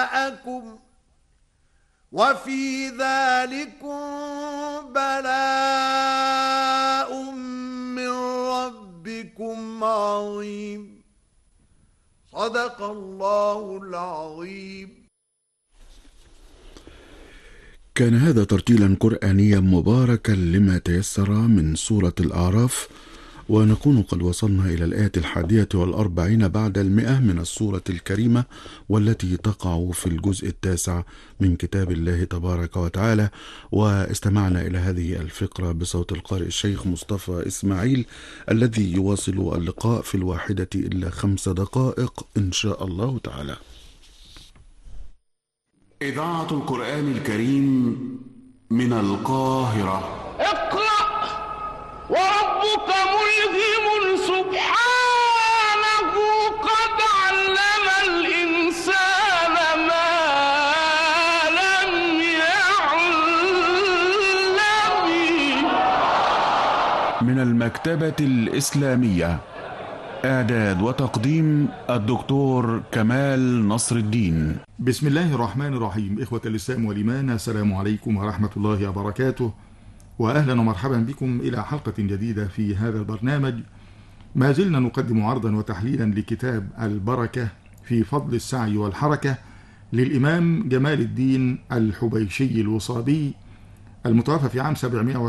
جاءكم وفي ذلكم بلاء من ربكم عظيم. صدق الله العظيم. كان هذا ترتيلا قرآنيا مباركا لما تيسر من سورة الأعراف، ونكون قد وصلنا إلى الآية 41 بعد 100 من السورة الكريمة، والتي تقع في الجزء 9 من كتاب الله تبارك وتعالى. واستمعنا إلى هذه الفقرة بصوت القارئ الشيخ مصطفى إسماعيل، الذي يواصل اللقاء في 1:05 إن شاء الله تعالى. إذاعة القرآن الكريم من القاهرة. اقرأ وربك ملهم سبحانه قد علم الإنسان ما لم يعلم. من المكتبة الإسلامية، إعداد وتقديم الدكتور كمال نصر الدين. بسم الله الرحمن الرحيم. إخوة الإسلام والإيمان، السلام عليكم ورحمة الله وبركاته، وأهلا ومرحبا بكم إلى حلقة جديدة في هذا البرنامج. ما زلنا نقدم عرضا وتحليلا لكتاب البركة في فضل السعي والحركة للإمام جمال الدين الحبيشي الوصابي، المتوفى في عام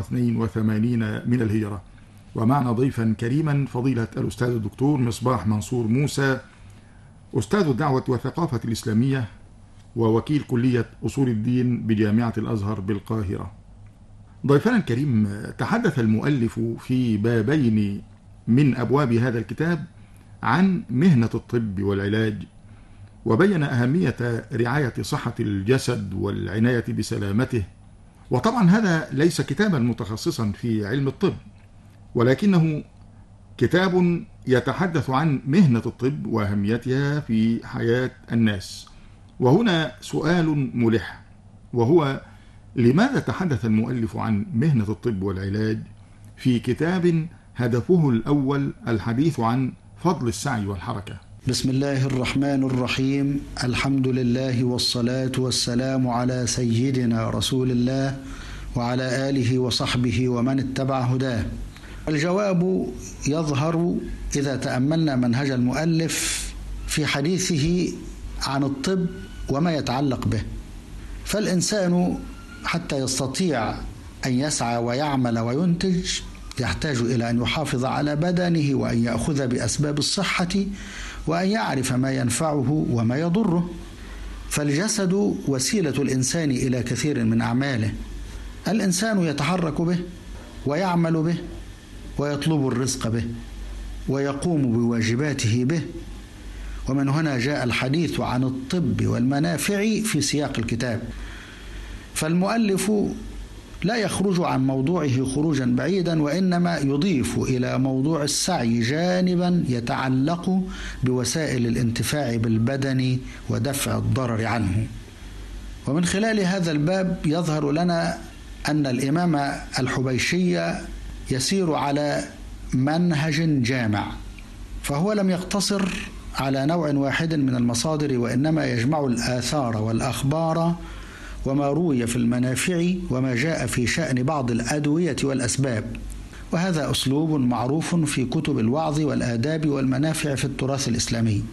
782 من الهجرة. ومعنا ضيفا كريما فضيلة الأستاذ الدكتور مصباح منصور موسى، أستاذ الدعوة والثقافة الإسلامية ووكيل كلية أصول الدين بجامعة الأزهر بالقاهرة. ضيفنا الكريم، تحدث المؤلف في بابين من أبواب هذا الكتاب عن مهنة الطب والعلاج، وبين أهمية رعاية صحة الجسد والعناية بسلامته. وطبعا هذا ليس كتابا متخصصا في علم الطب، ولكنه كتاب يتحدث عن مهنة الطب وأهميتها في حياة الناس. وهنا سؤال ملح، وهو: لماذا تحدث المؤلف عن مهنة الطب والعلاج في كتاب هدفه الأول الحديث عن فضل السعي والحركة؟ بسم الله الرحمن الرحيم. الحمد لله والصلاة والسلام على سيدنا رسول الله وعلى آله وصحبه ومن اتبع هداه. الجواب يظهر إذا تأملنا منهج المؤلف في حديثه عن الطب وما يتعلق به. فالإنسان حتى يستطيع أن يسعى ويعمل وينتج يحتاج إلى أن يحافظ على بدنه، وأن يأخذ بأسباب الصحة، وأن يعرف ما ينفعه وما يضره. فالجسد وسيلة الإنسان إلى كثير من أعماله. الإنسان يتحرك به ويعمل به ويطلب الرزق به ويقوم بواجباته به. ومن هنا جاء الحديث عن الطب والمنافع في سياق الكتاب. فالمؤلف لا يخرج عن موضوعه خروجا بعيدا، وإنما يضيف إلى موضوع السعي جانبا يتعلق بوسائل الانتفاع بالبدن ودفع الضرر عنه. ومن خلال هذا الباب يظهر لنا أن الإمام الحبيشي يسير على منهج جامع، فهو لم يقتصر على نوع واحد من المصادر، وإنما يجمع الآثار والأخبار وما روي في المنافع وما جاء في شأن بعض الأدوية والأسباب. وهذا أسلوب معروف في كتب الوعظ والآداب والمنافع في التراث الإسلامي.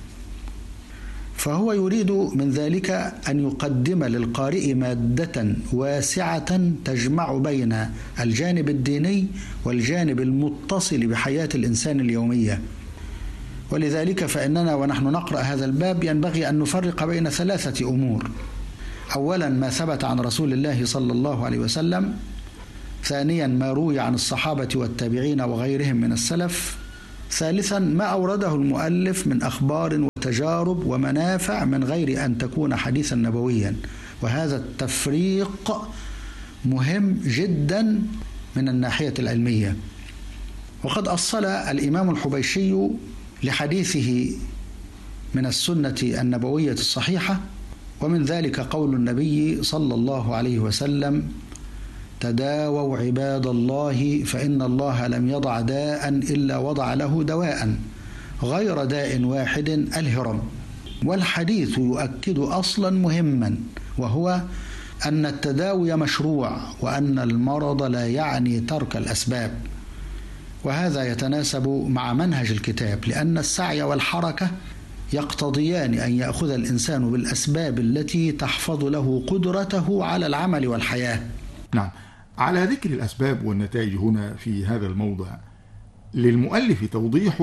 فهو يريد من ذلك أن يقدم للقارئ مادة واسعة تجمع بين الجانب الديني والجانب المتصل بحياة الإنسان اليومية. ولذلك فإننا ونحن نقرأ هذا الباب ينبغي أن نفرق بين 3 أمور: أولا ما ثبت عن رسول الله صلى الله عليه وسلم، ثانيا ما روي عن الصحابة والتابعين وغيرهم من السلف، ثالثا ما أورده المؤلف من أخبار وتجارب ومنافع من غير أن تكون حديثا نبويا. وهذا التفريق مهم جدا من الناحية العلمية. وقد أصل الإمام الحبيشي لحديثه من السنة النبوية الصحيحة، ومن ذلك قول النبي صلى الله عليه وسلم: تداووا عباد الله فإن الله لم يضع داء إلا وضع له دواء غير داء واحد الهرم. والحديث يؤكد أصلا مهما، وهو أن التداوي مشروع، وأن المرض لا يعني ترك الأسباب. وهذا يتناسب مع منهج الكتاب، لأن السعي والحركة يقتضيان أن يأخذ الإنسان بالأسباب التي تحفظ له قدرته على العمل والحياة. نعم، على ذكر الأسباب والنتائج هنا في هذا الموضع، للمؤلف توضيح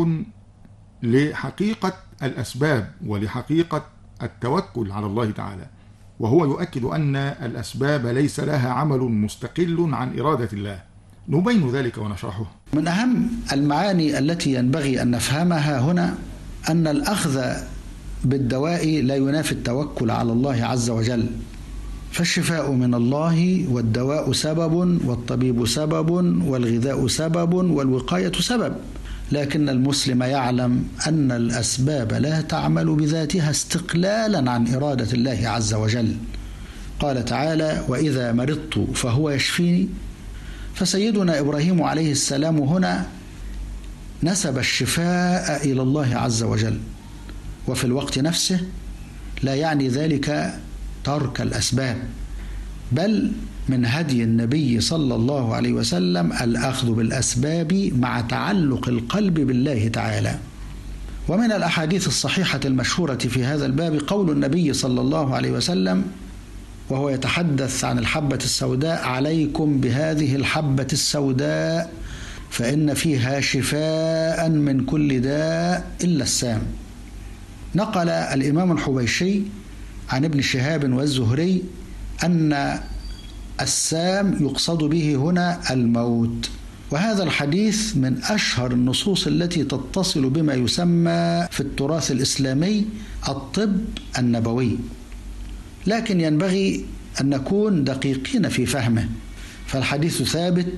لحقيقة الأسباب ولحقيقة التوكل على الله تعالى، وهو يؤكد أن الأسباب ليس لها عمل مستقل عن إرادة الله. نبين ذلك ونشرحه. من أهم المعاني التي ينبغي أن نفهمها هنا أن الأخذ بالدواء لا ينافي التوكل على الله عز وجل، فالشفاء من الله، والدواء سبب، والطبيب سبب، والغذاء سبب، والوقاية سبب. لكن المسلم يعلم أن الأسباب لا تعمل بذاتها استقلالا عن إرادة الله عز وجل. قال تعالى: وإذا مرضت فهو يشفيني. فسيدنا إبراهيم عليه السلام هنا نسب الشفاء إلى الله عز وجل، وفي الوقت نفسه لا يعني ذلك ترك الأسباب، بل من هدي النبي صلى الله عليه وسلم الأخذ بالأسباب مع تعلق القلب بالله تعالى. ومن الأحاديث الصحيحة المشهورة في هذا الباب قول النبي صلى الله عليه وسلم وهو يتحدث عن الحبة السوداء: عليكم بهذه الحبة السوداء فإن فيها شفاء من كل داء إلا السام. نقل الإمام الحبيشي عن ابن شهاب والزهري أن السام يقصد به هنا الموت، وهذا الحديث من أشهر النصوص التي تتصل بما يسمى في التراث الإسلامي الطب النبوي. لكن ينبغي أن نكون دقيقين في فهمه، فالحديث ثابت،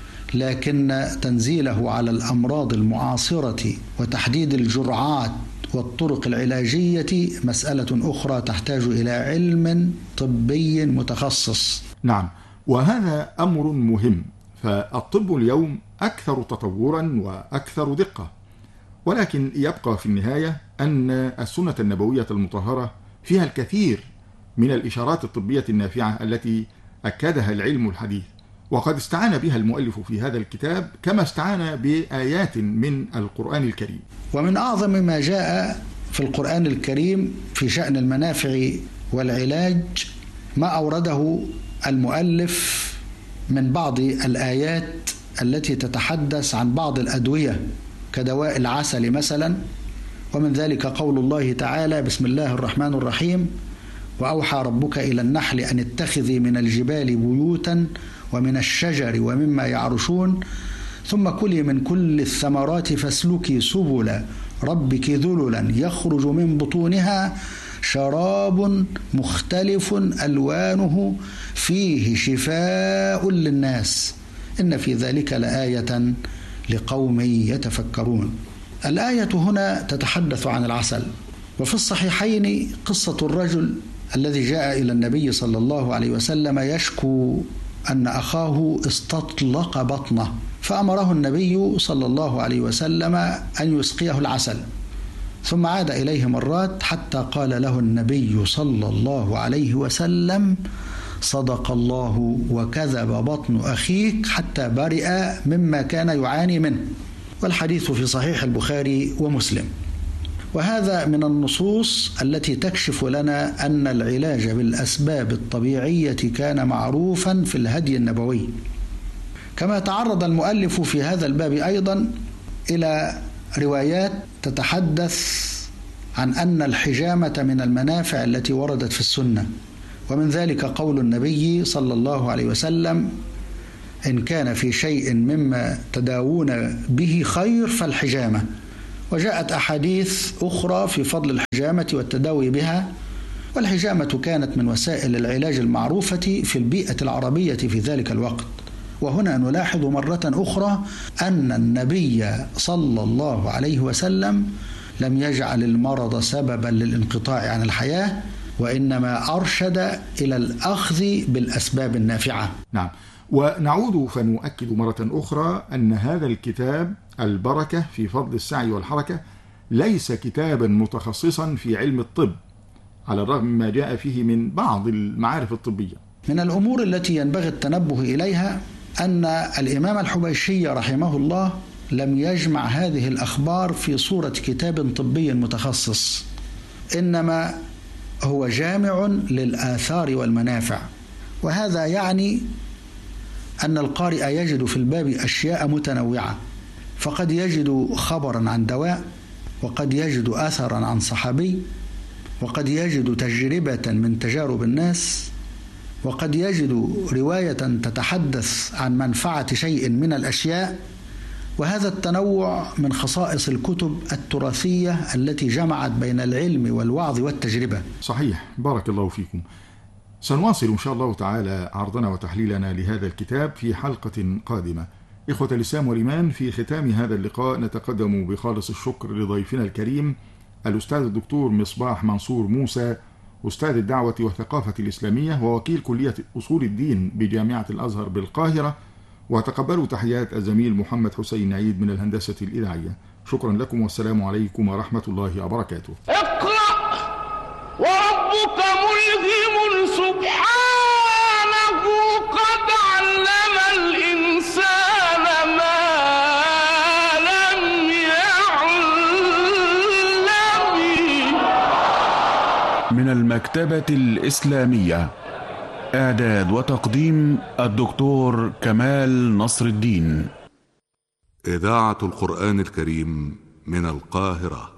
لكن تنزيله على الأمراض المعاصرة وتحديد الجرعات والطرق العلاجية مسألة أخرى تحتاج إلى علم طبي متخصص. نعم، وهذا أمر مهم، فالطب اليوم أكثر تطورا وأكثر دقة، ولكن يبقى في النهاية أن السنة النبوية المطهرة فيها الكثير من الإشارات الطبية النافعة التي أكدها العلم الحديث، وقد استعان بها المؤلف في هذا الكتاب كما استعان بآيات من القرآن الكريم. ومن أعظم ما جاء في القرآن الكريم في شأن المنافع والعلاج ما أورده المؤلف من بعض الآيات التي تتحدث عن بعض الأدوية كدواء العسل مثلا، ومن ذلك قول الله تعالى: بسم الله الرحمن الرحيم: وأوحى ربك إلى النحل أن اتخذي من الجبال بيوتا ومن الشجر ومما يعرشون ثم كلي من كل الثمرات فاسلكي سبل ربك ذللا يخرج من بطونها شراب مختلف ألوانه فيه شفاء للناس إن في ذلك لآية لقوم يتفكرون. الآية هنا تتحدث عن العسل، وفي الصحيحين قصة الرجل الذي جاء إلى النبي صلى الله عليه وسلم يشكو أن أخاه استطلق بطنه، فأمره النبي صلى الله عليه وسلم أن يسقيه العسل، ثم عاد إليه مرات حتى قال له النبي صلى الله عليه وسلم: صدق الله وكذب بطن أخيك، حتى برئ مما كان يعاني منه. والحديث في صحيح البخاري ومسلم. وهذا من النصوص التي تكشف لنا أن العلاج بالأسباب الطبيعية كان معروفا في الهدي النبوي. كما تعرض المؤلف في هذا الباب أيضا إلى روايات تتحدث عن أن الحجامة من المنافع التي وردت في السنة، ومن ذلك قول النبي صلى الله عليه وسلم: إن كان في شيء مما تداوون به خير فالحجامة. وجاءت أحاديث أخرى في فضل الحجامة والتداوي بها، والحجامة كانت من وسائل العلاج المعروفة في البيئة العربية في ذلك الوقت. وهنا نلاحظ مرة أخرى أن النبي صلى الله عليه وسلم لم يجعل المرض سببا للانقطاع عن الحياة، وإنما أرشد إلى الأخذ بالأسباب النافعة. نعم، ونعود فنؤكد مرة أخرى أن هذا الكتاب البركة في فضل السعي والحركة ليس كتابا متخصصا في علم الطب، على الرغم مما جاء فيه من بعض المعارف الطبية. من الأمور التي ينبغي التنبه إليها أن الإمام الحبيشي رحمه الله لم يجمع هذه الأخبار في صورة كتاب طبي متخصص، إنما هو جامع للآثار والمنافع، وهذا يعني أن القارئ يجد في الباب أشياء متنوعة، فقد يجد خبرا عن دواء، وقد يجد أثرا عن صحابي، وقد يجد تجربة من تجارب الناس، وقد يجد رواية تتحدث عن منفعة شيء من الأشياء. وهذا التنوع من خصائص الكتب التراثية التي جمعت بين العلم والوعظ والتجربة. صحيح، بارك الله فيكم. سنواصل إن شاء الله تعالى عرضنا وتحليلنا لهذا الكتاب في حلقة قادمة. إخوة الإسلام والإيمان، في ختام هذا اللقاء نتقدم بخالص الشكر لضيفنا الكريم الأستاذ الدكتور مصباح منصور موسى، أستاذ الدعوة والثقافة الإسلامية ووكيل كلية أصول الدين بجامعة الأزهر بالقاهرة، وتقبلوا تحيات الزميل محمد حسين عيد من الهندسة الإذاعية. شكرا لكم والسلام عليكم ورحمة الله وبركاته. اقرأ وربك ملهم سبحانه قد علم الإنسان ما لم يعلم. من المكتبة الإسلامية، إعداد وتقديم الدكتور كمال نصر الدين. إذاعة القرآن الكريم من القاهرة.